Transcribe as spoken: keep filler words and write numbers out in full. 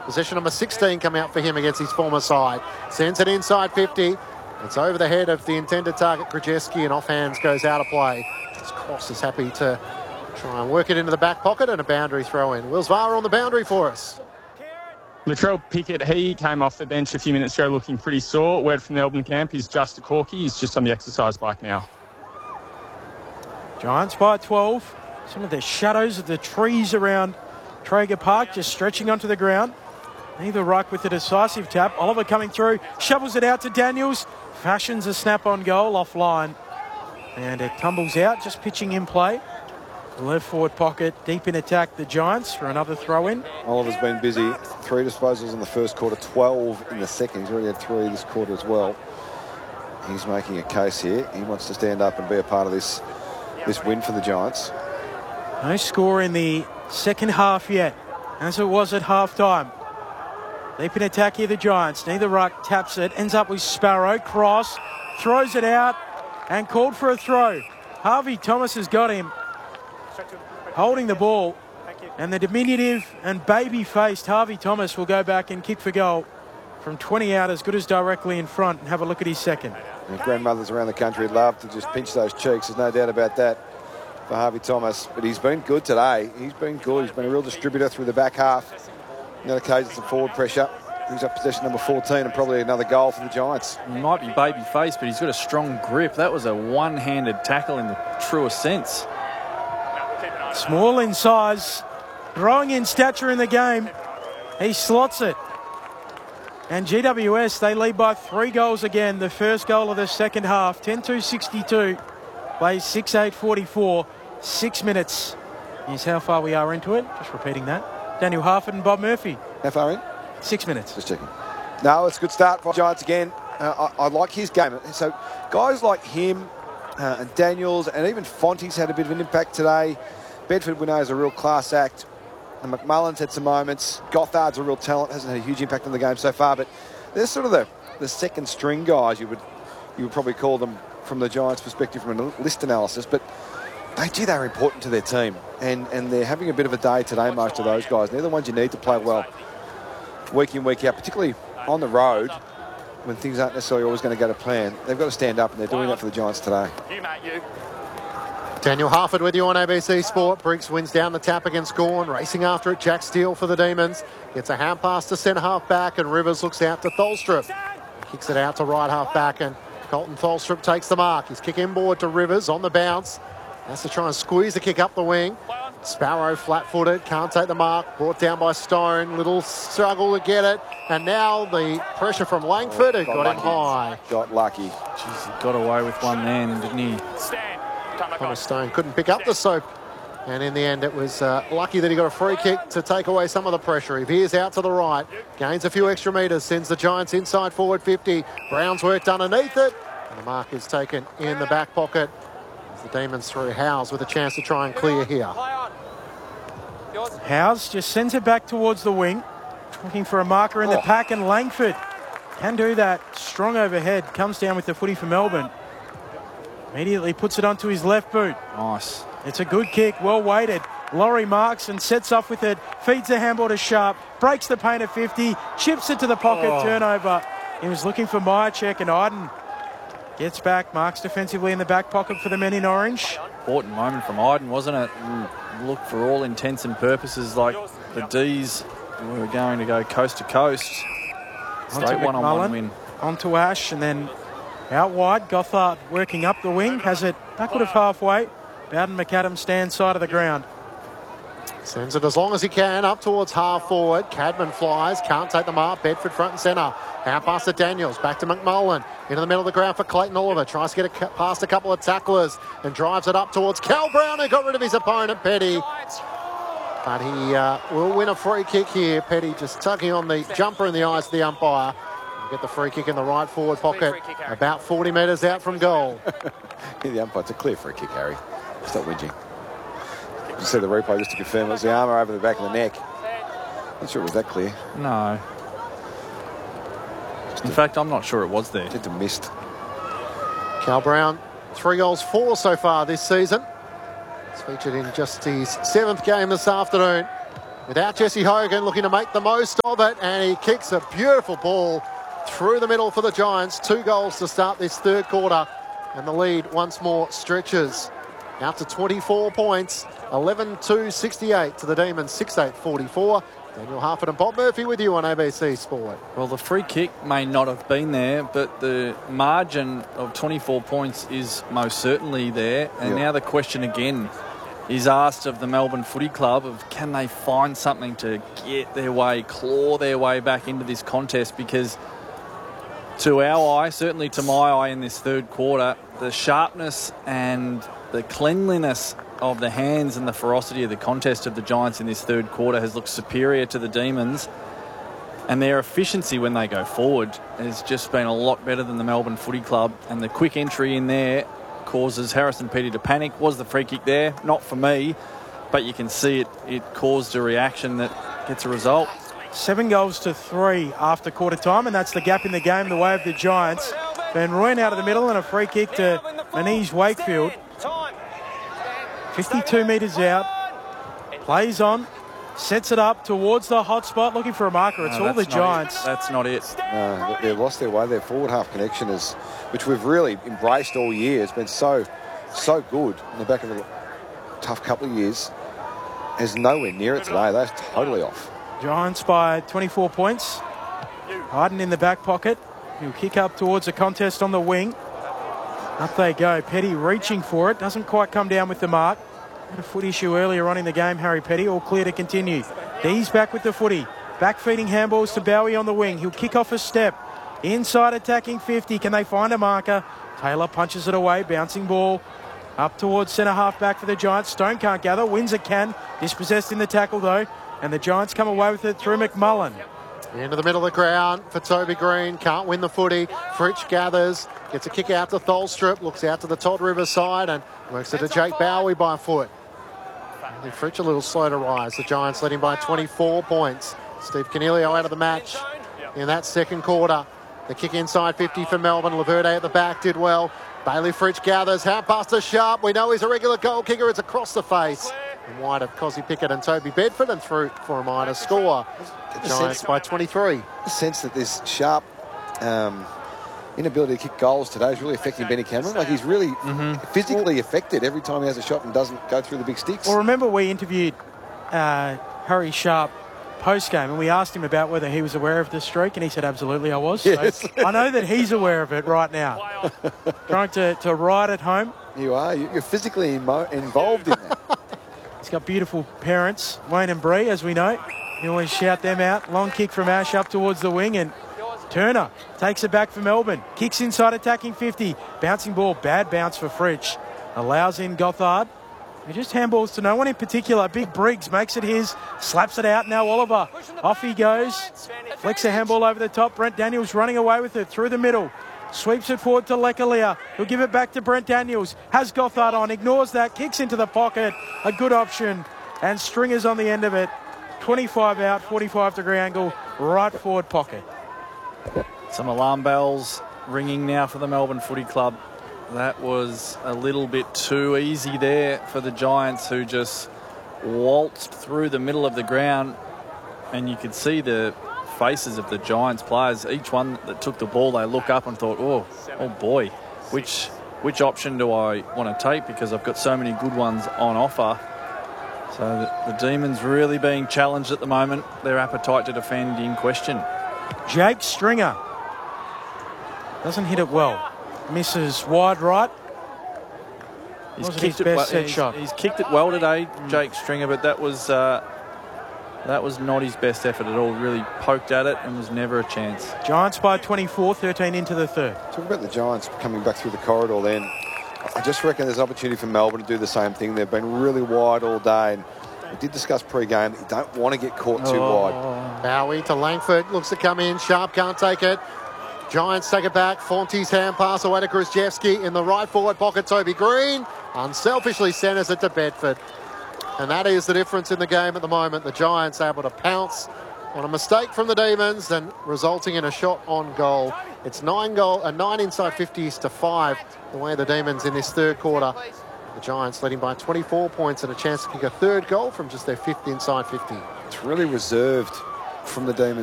Position number sixteen come out for him against his former side. Sends it inside fifty. It's over the head of the intended target, Krajewski, and off hands goes out of play. This Cross is happy to try and work it into the back pocket, and a boundary throw in. Wills Vara on the boundary for us. Latrell Pickett, he came off the bench a few minutes ago looking pretty sore. Word from the Melbourne camp, he's just a corky. He's just on the exercise bike now. Giants by twelve. Some of the shadows of the trees around Traeger Park just stretching onto the ground. Neither ruck with a decisive tap. Oliver coming through, shovels it out to Daniels. Fashions a snap-on goal offline. And it tumbles out, just pitching in play. Left forward pocket, deep in attack, the Giants for another throw-in. Oliver's been busy. Three disposals in the first quarter, twelve in the second. He's already had three this quarter as well. He's making a case here. He wants to stand up and be a part of this, this win for the Giants. No score in the second half yet, as it was at half-time. Deep in attack here, the Giants. Neither ruck taps it, ends up with Sparrow. Cross, throws it out, and called for a throw. Harvey Thomas has got him. Holding the ball, and the diminutive and baby-faced Harvey Thomas will go back and kick for goal from twenty out, as good as directly in front, and have a look at his second. And grandmothers around the country love to just pinch those cheeks, there's no doubt about that for Harvey Thomas, but he's been good today. He's been good. He's been a real distributor through the back half. In other cases, some forward pressure. Brings up possession number fourteen, and probably another goal for the Giants. He might be baby-faced, but he's got a strong grip. That was a one-handed tackle in the truest sense. Small in size, growing in stature in the game. He slots it. And G W S, they lead by three goals again. The first goal of the second half, ten two sixty-two. Plays six eight forty-four. Six minutes is how far we are into it. Just repeating that. Daniel Harford and Bob Murphy. How far in? Six minutes. Just checking. No, it's a good start for Giants again. Uh, I, I like his game. So guys like him uh, and Daniels and even Fonte's had a bit of an impact today. Bedford, we know, is a real class act. And McMullen's had some moments. Gothard's a real talent, hasn't had a huge impact on the game so far. But they're sort of the, the second string guys, you would you would probably call them from the Giants' perspective from a list analysis. But they, gee, they're important to their team. And, and they're having a bit of a day today, most of those guys. They're the ones you need to play well week in, week out, particularly on the road when things aren't necessarily always going to go to plan. They've got to stand up, and they're doing that for the Giants today. You, mate, you. Daniel Harford with you on A B C Sport. Briggs wins down the tap against Gawn. Racing after it, Jack Steele for the Demons. Gets a hand pass to centre half back, and Rivers looks out to Tholstrup. Kicks it out to right half back, and Colton Tholstrup takes the mark. He's kick inboard to Rivers on the bounce. Has to try and squeeze the kick up the wing. Sparrow flat-footed, can't take the mark. Brought down by Stone. Little struggle to get it. And now the pressure from Langford, who got, got him high. Got lucky. Jeez, he got away with one then, didn't he? Thomas Stone couldn't pick up the soap. And in the end, it was uh, lucky that he got a free kick to take away some of the pressure. He veers out to the right, gains a few extra metres, sends the Giants inside forward fifty. Brown's worked underneath it. And the mark is taken in the back pocket. As the Demons through Howes with a chance to try and clear here. Howes just sends it back towards the wing. Looking for a marker in oh. the pack, and Langford can do that. Strong overhead, comes down with the footy for Melbourne. Immediately puts it onto his left boot. Nice. It's a good kick, well weighted. Laurie marks and sets off with it. Feeds the handball to Sharp. Breaks the paint at fifty. Chips it to the pocket, oh. turnover. He was looking for Myercheck, and Iden gets back. Marks defensively in the back pocket for the men in orange. Important moment from Iden, wasn't it? Look, for all intents and purposes, like the D's were going to go coast to coast. Straight one-on-one win. Onto Ash, and then out wide. Gothard working up the wing. Has it backward of halfway. Bowden McAdam stands side of the ground. Sends it as long as he can up towards half forward. Cadman flies, can't take the mark. Bedford front and centre. Out past to Daniels, back to McMullen. Into the middle of the ground for Clayton Oliver. Tries to get it past a couple of tacklers and drives it up towards Cal Brown, who got rid of his opponent, Petty. But he uh, will win a free kick here. Petty just tugging on the jumper in the eyes of the umpire. We'll get the free kick in the right forward pocket, about forty metres out from goal. Yeah, the umpire, it's a clear free kick, Harry. Stop whinging. Did you see the replay just to confirm it was the armour over the back of the neck? Not sure it was that clear. No. Just In a, fact, I'm not sure it was there. Just a missed. Cal Brown, three goals, four so far this season. He's featured in just his seventh game this afternoon. without Jesse Hogan, looking to make the most of it, and he kicks a beautiful ball through the middle for the Giants. Two goals to start this third quarter, and the lead once more stretches out to twenty-four points, eleven two sixty-eight to the Demons, six eight forty-four. Daniel Harford and Bob Murphy with you on A B C Sport. Well, the free kick may not have been there, but the margin of twenty-four points is most certainly there. And yeah. now the question again is asked of the Melbourne Footy Club of can they find something to get their way, claw their way back into this contest, because to our eye, certainly to my eye in this third quarter, the sharpness and the cleanliness of the hands and the ferocity of the contest of the Giants in this third quarter has looked superior to the Demons, and their efficiency when they go forward has just been a lot better than the Melbourne Footy Club, and the quick entry in there causes Harrison Petty to panic. Was the free kick there? Not for me, but you can see it, it caused a reaction that gets a result. Seven goals to three after quarter time, and that's the gap in the game the way of the Giants. Van Rooyen out of the middle and a free kick to Anise Wakefield. fifty-two metres out, plays on, sets it up towards the hot spot, looking for a marker. It's no, all the Giants. It. That's not it. No, they've lost their way. Their forward half connection is, which we've really embraced all year, has been so, so good in the back of a tough couple of years. Is nowhere near it today. They're totally off. Giants by twenty-four points. Harden in the back pocket. He'll kick up towards the contest on the wing. Up they go. Petty reaching for it. Doesn't quite come down with the mark. Had a foot issue earlier on in the game, Harry Petty. All clear to continue. D's back with the footy. Back feeding handballs to Bowie on the wing. He'll kick off a step. Inside attacking fifty. Can they find a marker? Taylor punches it away. Bouncing ball. Up towards centre half back for the Giants. Stone can't gather. Windsor can. Dispossessed in the tackle though. And the Giants come away with it through McMullen. Into the middle of the ground for Toby Green. Can't win the footy. Fritsch gathers. Gets a kick out to Tholstrup. Looks out to the Todd Rivers side and works it to Jake Bowie by foot. Only Fritsch a little slow to rise. The Giants led him by twenty-four points. Steve Coniglio out of the match in that second quarter. The kick inside fifty for Melbourne. Laverde at the back did well. Bailey Fritsch gathers. Hand pass to Sharp. We know he's a regular goal kicker. It's across the face. And wide of Cozzy Pickett and Toby Bedford, and through for a minor score. The Giants by twenty-three. The sense that this Sharp um, inability to kick goals today is really affecting Benny Cameron. Like he's really mm-hmm. physically affected every time he has a shot and doesn't go through the big sticks. Well, remember we interviewed uh, Harry Sharp post-game and we asked him about whether he was aware of the streak, and he said, absolutely, I was. Yes. So I know that he's aware of it right now. Trying to, to ride it home. You are. You're physically imo- involved in that. He's got beautiful parents, Wayne and Bree, as we know. You always shout them out. Long kick from Ash up towards the wing, and Turner takes it back for Melbourne. Kicks inside attacking fifty. Bouncing ball, bad bounce for Fritsch. Allows in Gothard. He just handballs to no one in particular. Big Briggs makes it his, slaps it out. Now Oliver, off he goes. Flicks a handball over the top. Brent Daniels running away with it through the middle. Sweeps it forward to Lekalia. He'll give it back to Brent Daniels. Has Gothard on, ignores that, kicks into the pocket. A good option. And Stringer's on the end of it. twenty-five out, forty-five degree angle, right forward pocket. Some alarm bells ringing now for the Melbourne Footy Club. That was a little bit too easy there for the Giants, who just waltzed through the middle of the ground. And you could see the faces of the Giants players. Each one that took the ball, they look up and thought, oh, oh boy, which which option do I want to take, because I've got so many good ones on offer. So the, the Demons really being challenged at the moment. Their appetite to defend in question. Jake Stringer doesn't hit it well. Misses wide right. He's Wasn't kicked his it best well. set He's, shot. he's kicked it well today, Jake Stringer, but that was uh, that was not his best effort at all. Really poked at it and was never a chance. Giants by twenty-four, thirteen into the third. Talk about the Giants coming back through the corridor then. I just reckon there's an opportunity for Melbourne to do the same thing. They've been really wide all day. And we did discuss pre-game that you don't want to get caught too Oh. wide. Bowie to Langford, looks to come in. Sharp can't take it. Giants take it back. Fonte's hand pass away to Krzyzewski in the right forward pocket. Toby Green unselfishly centres it to Bedford. And that is the difference in the game at the moment. The Giants able to pounce on a mistake from the Demons and resulting in a shot on goal. It's nine goal, uh, nine inside fifties to five, the way the Demons in this third quarter The Giants leading by twenty-four points and a chance to kick a third goal from just their fifth inside fifty. It's really reserved from the Demons.